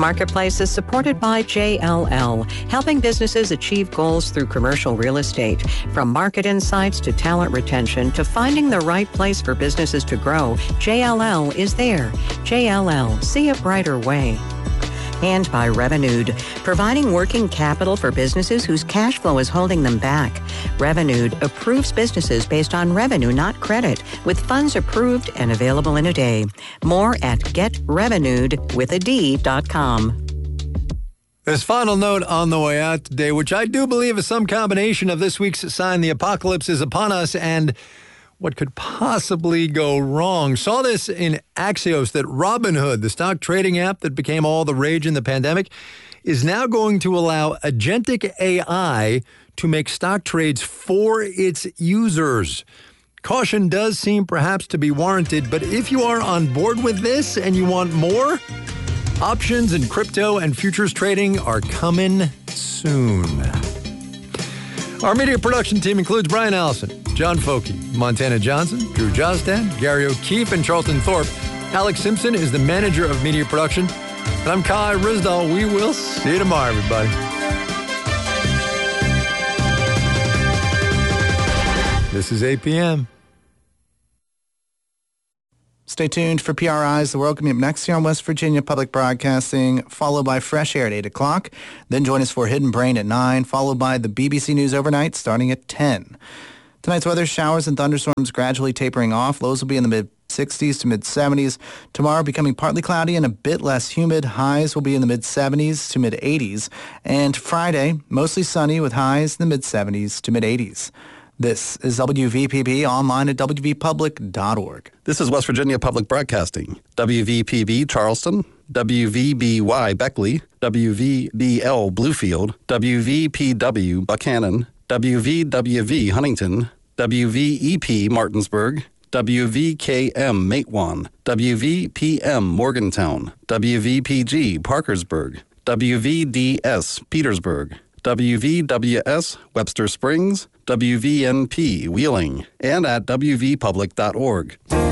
Marketplace is supported by JLL, helping businesses achieve goals through commercial real estate. From market insights to talent retention to finding the right place for businesses to grow, JLL is there. JLL, see a brighter way. And by Revenued, providing working capital for businesses whose cash flow is holding them back. Revenued approves businesses based on revenue, not credit, with funds approved and available in a day. More at getrevenued.com. This final note on the way out today, which I do believe is some combination of this week's sign the apocalypse is upon us and what could possibly go wrong. Saw this in Axios that Robinhood, the stock trading app that became all the rage in the pandemic, is now going to allow agentic AI to make stock trades for its users. Caution does seem perhaps to be warranted, but if you are on board with this and you want more, options and crypto and futures trading are coming soon. Our media production team includes Brian Allison, John Foky, Montana Johnson, Drew Jostad, Gary O'Keefe, and Charlton Thorpe. Alex Simpson is the manager of media production. And I'm Kai Risdall. We will see you tomorrow, everybody. This is 8 p.m. Stay tuned for PRI's The World coming up next here on West Virginia Public Broadcasting, followed by Fresh Air at 8 o'clock. Then join us for Hidden Brain at 9, followed by the BBC News Overnight starting at 10. Tonight's weather, showers and thunderstorms gradually tapering off. Lows will be in the mid-60s to mid-70s. Tomorrow becoming partly cloudy and a bit less humid. Highs will be in the mid-70s to mid-80s. And Friday, mostly sunny with highs in the mid-70s to mid-80s. This is WVPB, online at wvpublic.org. This is West Virginia Public Broadcasting. WVPB Charleston, WVBY Beckley, WVBL Bluefield, WVPW Buchanan, WVWV Huntington, WVEP Martinsburg, WVKM Matewan, WVPM Morgantown, WVPG Parkersburg, WVDS Petersburg, WVWS Webster Springs, WVNP Wheeling, and at wvpublic.org.